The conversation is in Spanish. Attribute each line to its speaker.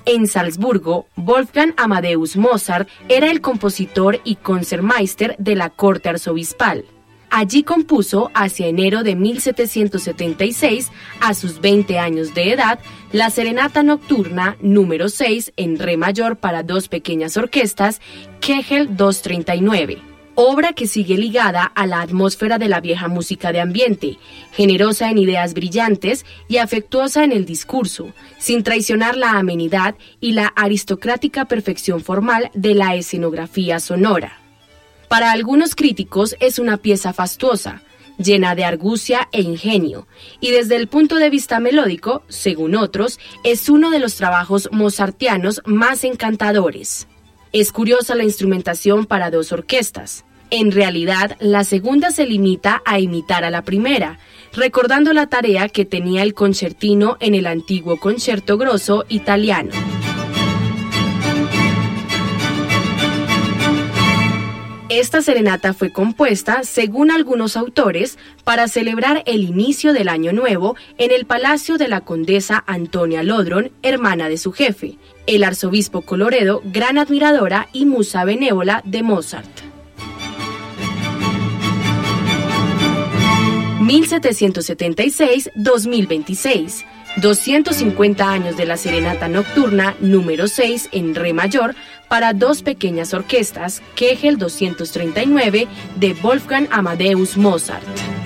Speaker 1: En Salzburgo, Wolfgang Amadeus Mozart era el compositor y concertmeister de la corte arzobispal. Allí compuso, hacia enero de 1776, a sus 20 años de edad, la Serenata Nocturna número 6 en re mayor para dos pequeñas orquestas, Kegel 239. Obra que sigue ligada a la atmósfera de la vieja música de ambiente, generosa en ideas brillantes y afectuosa en el discurso, sin traicionar la amenidad y la aristocrática perfección formal de la escenografía sonora. Para algunos críticos es una pieza fastuosa, llena de argucia e ingenio, y desde el punto de vista melódico, según otros, es uno de los trabajos mozartianos más encantadores. Es curiosa la instrumentación para dos orquestas. En realidad, la segunda se limita a imitar a la primera, recordando la tarea que tenía el concertino en el antiguo concerto grosso italiano. Esta serenata fue compuesta, según algunos autores, para celebrar el inicio del Año Nuevo en el palacio de la condesa Antonia Lodron, hermana de su jefe, el arzobispo Colloredo, gran admiradora y musa benévola de Mozart. 1776-2026, 250 años de la Serenata Nocturna número 6 en re mayor para dos pequeñas orquestas, Kegel 239 de Wolfgang Amadeus Mozart.